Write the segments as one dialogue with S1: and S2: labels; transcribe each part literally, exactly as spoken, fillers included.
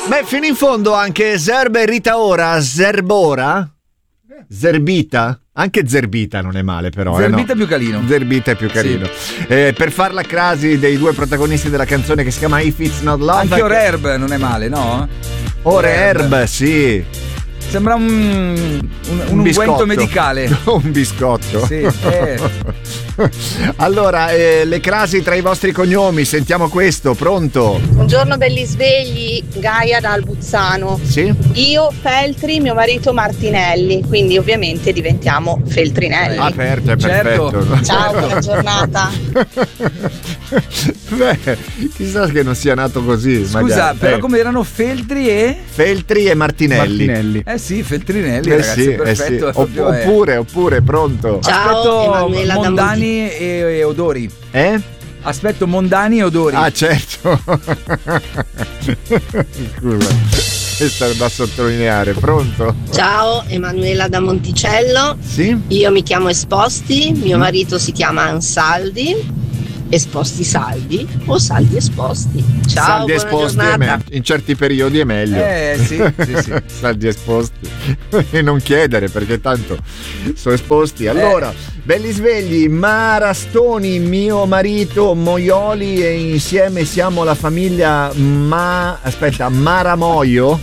S1: Beh, fino in fondo anche Zerba e Rita Ora, Zerbora, Zerbita, anche Zerbita non è male però.
S2: Zerbita
S1: eh, no.
S2: è più carino.
S1: Zerbita è più carino. Sì. Eh, per far la crasi dei due protagonisti della canzone che si chiama If It's Not Love.
S2: Anche Ore Herb non è male, no?
S1: Ore Herb, sì.
S2: Sembra un, un, un, un unguento medicale.
S1: Un biscotto.
S2: Sì, eh.
S1: Allora, eh, le crasi tra i vostri cognomi, sentiamo questo, pronto?
S3: Buongiorno belli svegli, Gaia da Albuzzano.
S1: Sì.
S3: Io Feltri, mio marito Martinelli, quindi ovviamente diventiamo Feltrinelli.
S1: Aperto, è
S2: Certo.
S1: perfetto.
S3: Ciao, buona giornata.
S1: Beh, chissà che non sia nato così.
S2: Scusa,
S1: magari.
S2: però
S1: eh.
S2: come erano Feltri e?
S1: Feltri e Martinelli.
S4: Martinelli.
S2: Eh sì, Feltrinelli,
S1: Eh
S2: ragazzi,
S1: sì,
S2: perfetto.
S1: eh sì.
S2: è proprio,
S1: Opp-
S2: eh.
S1: oppure, oppure, pronto.
S3: Ciao,
S2: Aspetto
S3: Emanuela da
S2: Mondani e, e odori.
S1: Eh?
S2: Aspetto Mondani e odori.
S1: Ah, certo. Scusa, questo è da sottolineare. Pronto?
S3: Ciao, Emanuela da Monticello.
S1: Sì?
S3: Io mi chiamo Esposti, mio marito si chiama Ansaldi. Esposti saldi o saldi esposti. Ciao,
S1: Saldi
S3: buona
S1: esposti è
S3: giornata.
S1: me- in certi periodi è meglio.
S2: Eh sì, sì, sì.
S1: Saldi esposti. E non chiedere perché tanto sono esposti. Allora, belli svegli, Marastoni, mio marito Moioli e insieme siamo la famiglia Ma... aspetta, Maramoio.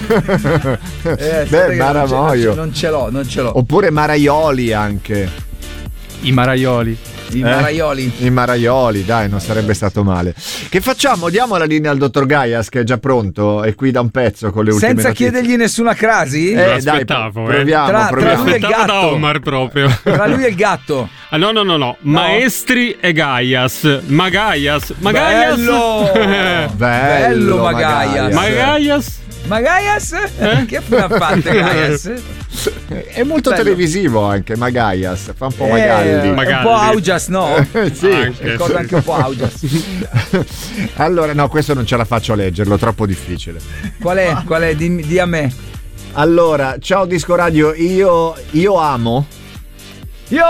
S2: Eh,
S1: Beh, Maramoio.
S2: Non ce l'ho, non ce l'ho.
S1: Oppure Maraioli anche.
S4: I maraioli.
S2: I
S1: Eh?
S2: maraioli.
S1: I maraioli, dai, non sarebbe stato male. Che facciamo? Diamo la linea al dottor Gaias che è già pronto, è qui da un pezzo con le ultime
S2: Senza
S1: notizie.
S2: chiedergli nessuna crasi?
S1: Eh,
S5: Lo
S1: dai,
S5: aspettavo, eh.
S1: proviamo,
S2: Tra- tra
S1: proviamo.
S2: lui e il
S5: Aspettavo da
S2: gatto.
S5: Omar proprio.
S2: Tra lui e il gatto.
S5: Ah, no, no, no, no. Maestri e Gaias. Ma Gaias. Ma Gaias.
S2: Bello!
S1: Bello,
S2: Bello, Magaias.
S5: Ma Gaias.
S2: Ma Gaias?
S5: Eh?
S2: Che fine ha fatto Gaias?
S1: È molto
S2: Bello.
S1: televisivo anche Magaias, fa un po'
S2: Eh,
S1: Magalli.
S2: è un
S5: Magalli.
S2: po' Augias, no?
S1: Eh, sì.
S5: Anche.
S2: Ricorda anche un po' Augias.
S1: Allora, no, questo non ce la faccio a leggerlo, troppo difficile.
S2: Qual è? Qual è? Di, di a me.
S1: Allora, ciao Disco Radio, io, io amo.
S2: Io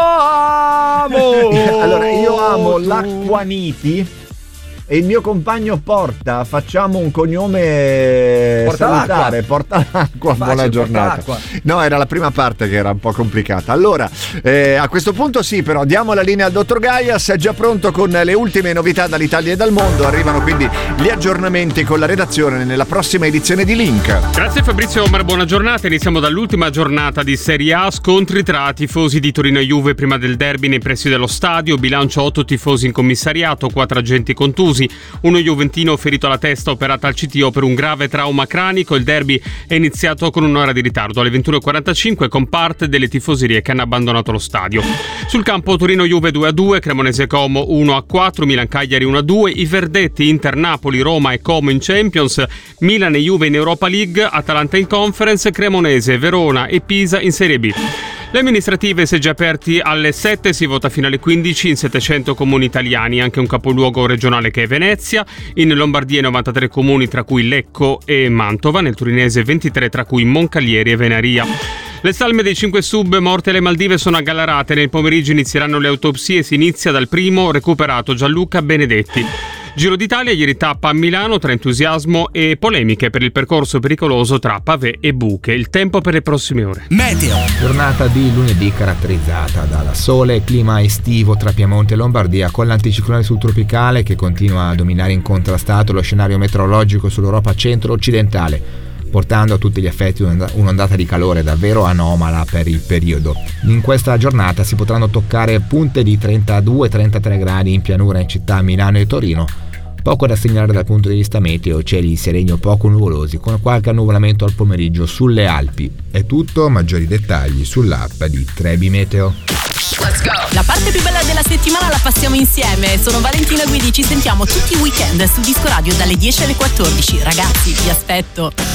S2: amo!
S1: Allora, io amo l'Acquaniti. E il mio compagno Porta, facciamo un cognome
S2: Porta
S1: salutare,
S2: l'acqua.
S1: porta l'acqua,
S2: Facile,
S1: buona
S2: porta
S1: giornata.
S2: l'acqua.
S1: No, era la prima parte che era un po' complicata. Allora, eh, a questo punto sì, però diamo la linea al dottor Gaias, è già pronto con le ultime novità dall'Italia e dal mondo. Arrivano quindi gli aggiornamenti con la redazione nella prossima edizione di Link.
S5: Grazie Fabrizio Omar, buona giornata. Iniziamo dall'ultima giornata di Serie A, scontri tra tifosi di Torino e Juve prima del derby nei pressi dello stadio, bilancio otto tifosi in commissariato, quattro agenti contusi, uno juventino ferito alla testa operato al C T O per un grave trauma cranico. Il derby è iniziato con un'ora di ritardo alle ventuno e quarantacinque con parte delle tifoserie che hanno abbandonato lo stadio. Sul campo Torino Juve due a due, Cremonese Como uno a quattro, Milan Cagliari uno a due, i verdetti Inter Napoli, Roma e Como in Champions, Milan e Juve in Europa League, Atalanta in Conference, Cremonese, Verona e Pisa in Serie B. Le amministrative seggi aperti alle sette, si vota fino alle quindici in settecento comuni italiani, anche un capoluogo regionale che è Venezia, in Lombardia novantatré comuni tra cui Lecco e Mantova, nel Torinese ventitré tra cui Moncalieri e Venaria. Le salme dei cinque sub morte alle Maldive sono aggalarate, nel pomeriggio inizieranno le autopsie e si inizia dal primo recuperato Gianluca Benedetti. Giro d'Italia, ieri tappa a Milano tra entusiasmo e polemiche per il percorso pericoloso tra Pavé e buche. Il tempo per le prossime ore.
S6: Meteo. Giornata di lunedì caratterizzata dal sole e clima estivo tra Piemonte e Lombardia, con l'anticiclone subtropicale che continua a dominare incontrastato lo scenario meteorologico sull'Europa centro-occidentale, portando a tutti gli effetti un'ondata di calore davvero anomala per il periodo. In questa giornata si potranno toccare punte di trentadue trentatré gradi in pianura in città Milano e Torino. Poco da segnalare dal punto di vista meteo, cieli sereni o poco nuvolosi, con qualche annuvolamento al pomeriggio sulle Alpi. È tutto, maggiori dettagli sull'app di Trebi Meteo.
S7: Let's go! La parte più bella della settimana la passiamo insieme. Sono Valentina Guidi, ci sentiamo tutti i weekend su Disco Radio dalle dieci alle quattordici. Ragazzi, vi aspetto.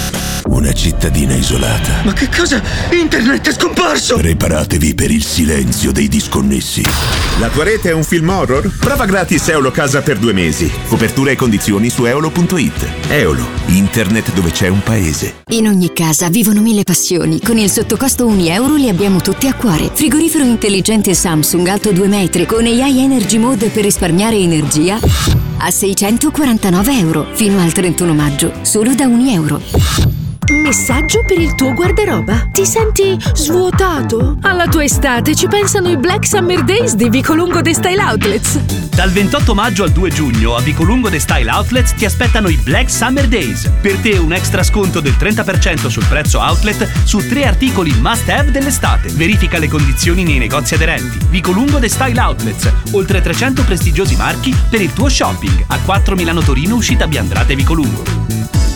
S8: una cittadina isolata.
S9: Ma che cosa? Internet è scomparso!
S8: Preparatevi per il silenzio dei disconnessi.
S10: La tua rete è un film horror? Prova gratis Eolo Casa per due mesi. Copertura e condizioni su eolo punto it. Eolo, internet dove c'è un paese.
S11: In ogni casa vivono mille passioni. Con il sottocosto un euro li abbiamo tutti a cuore. Frigorifero intelligente Samsung alto due metri con A I Energy Mode per risparmiare energia a seicentoquarantanove euro fino al trentuno maggio, solo da un euro.
S12: Messaggio per il tuo guardaroba. Ti senti svuotato? Alla tua estate ci pensano i Black Summer Days di Vicolungo The Style Outlets.
S13: Dal ventotto maggio al due giugno a Vicolungo The Style Outlets ti aspettano i Black Summer Days. Per te un extra sconto del trenta per cento sul prezzo outlet su tre articoli must have dell'estate. Verifica le condizioni nei negozi aderenti. Vicolungo The Style Outlets, oltre trecento prestigiosi marchi per il tuo shopping. A quattro Milano Torino, uscita Biandrate Vicolungo.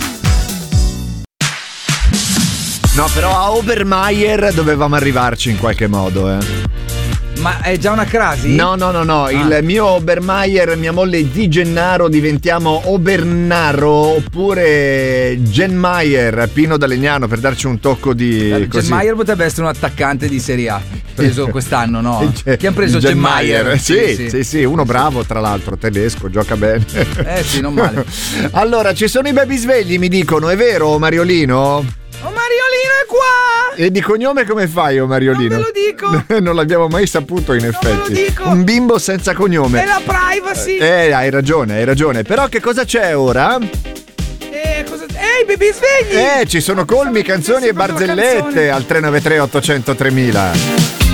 S1: No, però a Obermeier dovevamo arrivarci in qualche modo, eh.
S2: Ma è già una crasi?
S1: No, no, no, no. Ah. Il mio Obermeier, mia moglie Di Gennaro, diventiamo Obernaro oppure Genmaier, Pino da Legnano, per darci un tocco di.
S2: Genmaier potrebbe essere un attaccante di Serie A preso quest'anno, no? Chi ha preso Genmaier?
S1: Sì, sì, sì, sì, sì, uno bravo tra l'altro, tedesco, gioca bene.
S2: Eh sì, non male.
S1: Allora, ci sono i baby svegli, mi dicono, è vero Mariolino?
S2: Oh, Mariolino è qua!
S1: E di cognome come fai, oh Mariolino?
S2: Non ve lo dico!
S1: Non l'abbiamo mai saputo, in
S2: non
S1: effetti.
S2: Non ve lo dico!
S1: Un bimbo senza cognome.
S2: È la privacy!
S1: Eh, hai ragione, hai ragione. Però che cosa c'è ora?
S2: Eh, cosa... Ehi, baby svegli!
S1: Eh, ci sono colmi, canzoni e barzellette al tre nove tre ottocento tremila.